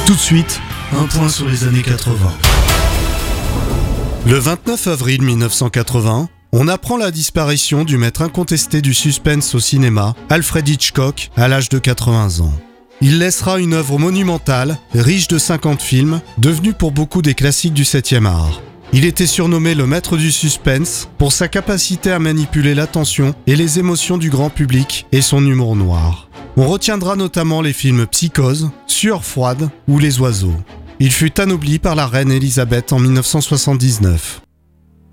Tout de suite, un point sur les années 80. Le 29 avril 1980, on apprend la disparition du maître incontesté du suspense au cinéma, Alfred Hitchcock, à l'âge de 80 ans. Il laissera une œuvre monumentale, riche de 50 films, devenue pour beaucoup des classiques du 7e art. Il était surnommé le maître du suspense pour sa capacité à manipuler l'attention et les émotions du grand public et son humour noir. On retiendra notamment les films Psychose, Sueur froide ou Les oiseaux. Il fut anobli par la reine Elisabeth en 1979.